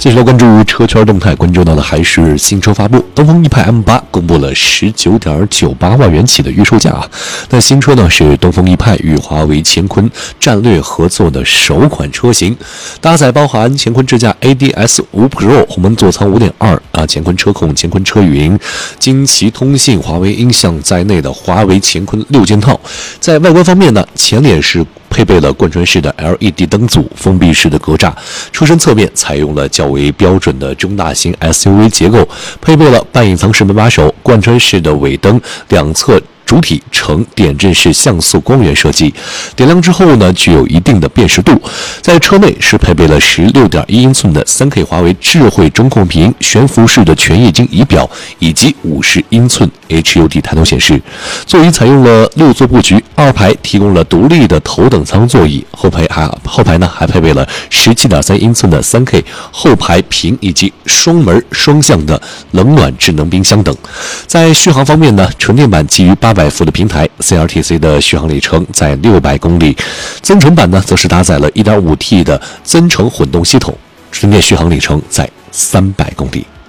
接下来关注车圈动态，关注到的还是新车发布。东风奕派 M8 公布了 19.98 万元起的预售价啊。那新车呢是东风奕派与华为乾坤战略合作的首款车型，搭载包含乾坤智驾 ADS 5 Pro 鸿蒙座舱 5.2 啊，乾坤车控、乾坤车云、金旗通信、华为音像在内的华为乾坤6件套。在外观方面呢，前脸是配备了贯穿式的 LED 灯组，封闭式的格栅，车身侧面采用了较为标准的中大型 SUV 结构，配备了半隐藏式门把手、贯穿式的尾灯，两侧主体呈点阵式像素光源设计，点亮之后呢，具有一定的辨识度。在车内是配备了 16.1 英寸的 3K 华为智慧中控屏、悬浮式的全液晶仪表以及50英寸 HUD 抬头显示。座椅采用了6座布局，二排提供了独立的头等舱座椅，后排呢还配备了 17.3 英寸的 3K 后排屏以及双门双向的冷暖智能冰箱等。在续航方面呢，纯电版基于800伏的平台 ，CLTC 的续航里程在600公里，增程版呢则是搭载了 1.5T 的增程混动系统，纯电续航里程在300公里。